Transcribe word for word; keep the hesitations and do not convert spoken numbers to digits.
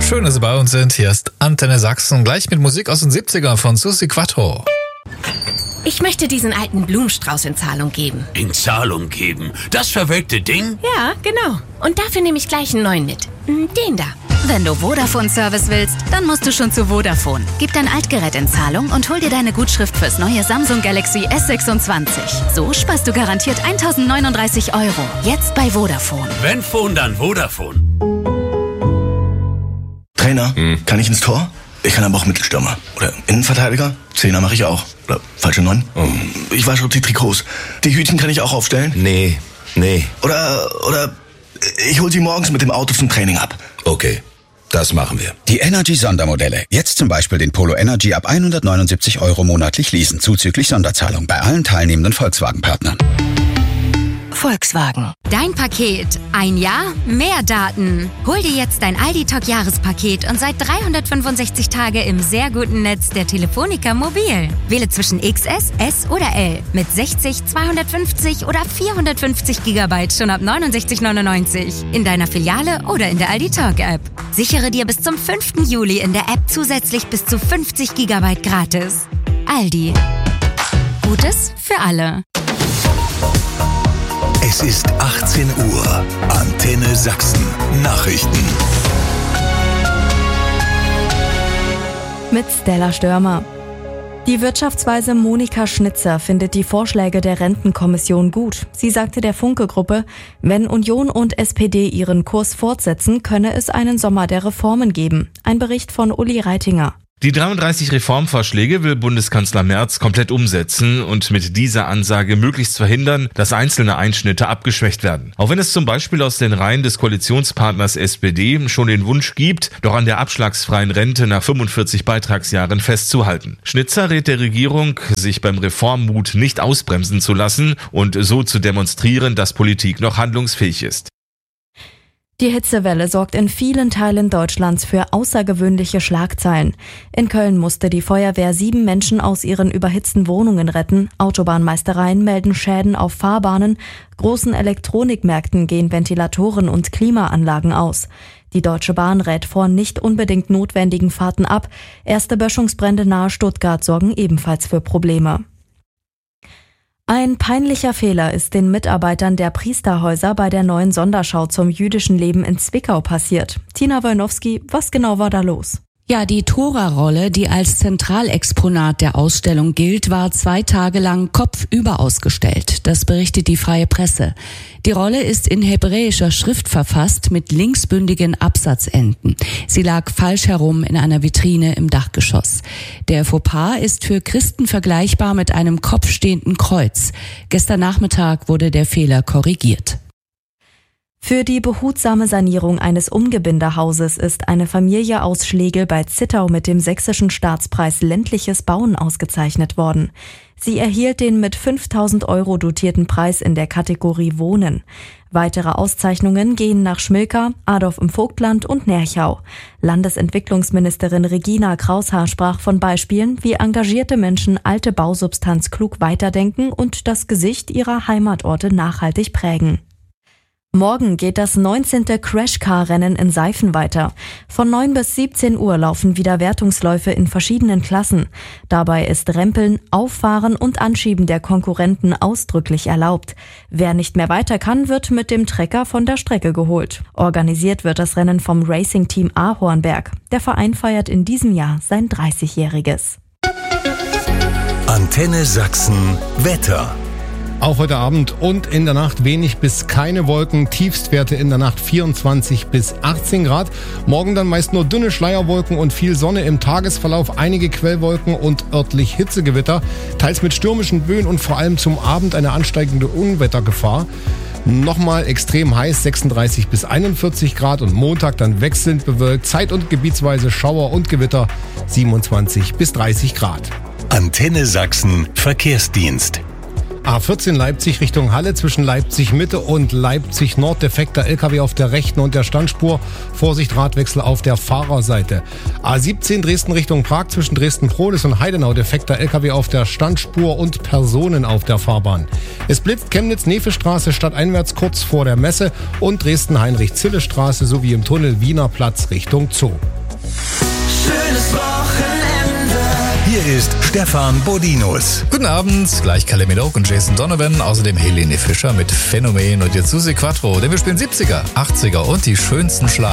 Schön, dass Sie bei uns sind. Hier ist Antenne Sachsen, gleich mit Musik aus den siebzigern von Susi Quattro. Ich möchte diesen alten Blumenstrauß in Zahlung geben. In Zahlung geben? Das verwelkte Ding? Ja, genau. Und dafür nehme ich gleich einen neuen mit. Den da. Wenn du Vodafone-Service willst, dann musst du schon zu Vodafone. Gib dein Altgerät in Zahlung und hol dir deine Gutschrift fürs neue Samsung Galaxy S sechsundzwanzig. So sparst du garantiert eintausendneununddreißig Euro. Jetzt bei Vodafone. Wenn Phone, dann Vodafone. Trainer, hm. kann ich ins Tor? Ich kann aber auch Mittelstürmer. Oder Innenverteidiger? Zehner mache ich auch. Oder falsche Neun? Oh. Ich wasche die Trikots. Die Hütchen kann ich auch aufstellen? Nee, nee. Oder, oder ich hol sie morgens mit dem Auto zum Training ab. Okay, das machen wir. Die Energy-Sondermodelle. Jetzt zum Beispiel den Polo Energy ab hundertneunundsiebzig Euro monatlich leasen, zuzüglich Sonderzahlung bei allen teilnehmenden Volkswagen-Partnern. Volkswagen. Dein Paket. Ein Jahr, mehr Daten. Hol dir jetzt dein Aldi-Talk-Jahrespaket und seit dreihundertfünfundsechzig Tage im sehr guten Netz der Telefonica Mobil. Wähle zwischen X S, S oder L mit sechzig, zweihundertfünfzig oder vierhundertfünfzig Gigabyte schon ab neunundsechzig neunundneunzig in deiner Filiale oder in der Aldi-Talk-App. Sichere dir bis zum fünften Juli in der App zusätzlich bis zu fünfzig Gigabyte gratis. Aldi. Gutes für alle. Es ist achtzehn Uhr. Antenne Sachsen. Nachrichten. Mit Stella Störmer. Die Wirtschaftsweise Monika Schnitzer findet die Vorschläge der Rentenkommission gut. Sie sagte der Funke-Gruppe, wenn Union und S P D ihren Kurs fortsetzen, könne es einen Sommer der Reformen geben. Ein Bericht von Uli Reitinger. Die dreiunddreißig Reformvorschläge will Bundeskanzler Merz komplett umsetzen und mit dieser Ansage möglichst verhindern, dass einzelne Einschnitte abgeschwächt werden. Auch wenn es zum Beispiel aus den Reihen des Koalitionspartners S P D schon den Wunsch gibt, doch an der abschlagsfreien Rente nach fünfundvierzig Beitragsjahren festzuhalten. Schnitzer rät der Regierung, sich beim Reformmut nicht ausbremsen zu lassen und so zu demonstrieren, dass Politik noch handlungsfähig ist. Die Hitzewelle sorgt in vielen Teilen Deutschlands für außergewöhnliche Schlagzeilen. In Köln musste die Feuerwehr sieben Menschen aus ihren überhitzten Wohnungen retten. Autobahnmeistereien melden Schäden auf Fahrbahnen. Großen Elektronikmärkten gehen Ventilatoren und Klimaanlagen aus. Die Deutsche Bahn rät vor nicht unbedingt notwendigen Fahrten ab. Erste Böschungsbrände nahe Stuttgart sorgen ebenfalls für Probleme. Ein peinlicher Fehler ist den Mitarbeitern der Priesterhäuser bei der neuen Sonderschau zum jüdischen Leben in Zwickau passiert. Tina Wolnowski, was genau war da los? Ja, die Tora-Rolle, die als Zentralexponat der Ausstellung gilt, war zwei Tage lang kopfüber ausgestellt. Das berichtet die Freie Presse. Die Rolle ist in hebräischer Schrift verfasst mit linksbündigen Absatzenden. Sie lag falsch herum in einer Vitrine im Dachgeschoss. Der Fauxpas ist für Christen vergleichbar mit einem kopfstehenden Kreuz. Gestern Nachmittag wurde der Fehler korrigiert. Für die behutsame Sanierung eines Umgebindehauses ist eine Familie aus Schlegel bei Zittau mit dem Sächsischen Staatspreis Ländliches Bauen ausgezeichnet worden. Sie erhielt den mit fünftausend Euro dotierten Preis in der Kategorie Wohnen. Weitere Auszeichnungen gehen nach Schmilka, Adorf im Vogtland und Nerchau. Landesentwicklungsministerin Regina Kraushaar sprach von Beispielen, wie engagierte Menschen alte Bausubstanz klug weiterdenken und das Gesicht ihrer Heimatorte nachhaltig prägen. Morgen geht das neunzehnte Crashcar-Rennen in Seifen weiter. Von neun bis siebzehn Uhr laufen wieder Wertungsläufe in verschiedenen Klassen. Dabei ist Rempeln, Auffahren und Anschieben der Konkurrenten ausdrücklich erlaubt. Wer nicht mehr weiter kann, wird mit dem Trecker von der Strecke geholt. Organisiert wird das Rennen vom Racing-Team Ahornberg. Der Verein feiert in diesem Jahr sein dreißigjähriges. Antenne Sachsen Wetter. Auch heute Abend und in der Nacht wenig bis keine Wolken, Tiefstwerte in der Nacht vierundzwanzig bis achtzehn Grad. Morgen dann meist nur dünne Schleierwolken und viel Sonne, im Tagesverlauf einige Quellwolken und örtlich Hitzegewitter, teils mit stürmischen Böen und vor allem zum Abend eine ansteigende Unwettergefahr. Nochmal extrem heiß, sechsunddreißig bis einundvierzig Grad und Montag dann wechselnd bewölkt, zeit- und gebietsweise Schauer und Gewitter, siebenundzwanzig bis dreißig Grad. Antenne Sachsen Verkehrsdienst. A vierzehn Leipzig Richtung Halle, zwischen Leipzig Mitte und Leipzig Nord defekter L K W auf der rechten und der Standspur. Vorsicht, Radwechsel auf der Fahrerseite. A siebzehn Dresden Richtung Prag, zwischen Dresden-Prohlis und Heidenau defekter L K W auf der Standspur und Personen auf der Fahrbahn. Es blitzt Chemnitz-Nefe-Straße stadteinwärts kurz vor der Messe und Dresden-Heinrich-Zille-Straße sowie im Tunnel Wiener Platz Richtung Zoo. schönes Wochenende. Hier ist Stefan Bodinus. Guten Abend, gleich Kylie Minogue und Jason Donovan, außerdem Helene Fischer mit Phänomen und jetzt Susi Quattro, denn wir spielen siebziger, achtziger und die schönsten Schlager.